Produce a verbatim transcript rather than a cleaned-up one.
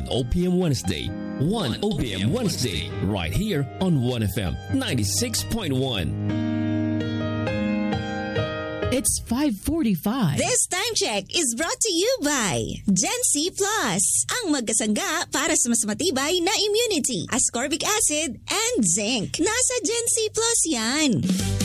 O P M Wednesday. one O P M Wednesday, right here on one F M ninety-six point one. It's five forty-five. This time check is brought to you by Gen C Plus, ang magkasangga para sa mas matibay na immunity, ascorbic acid and zinc. Nasa Gen C Plus yan.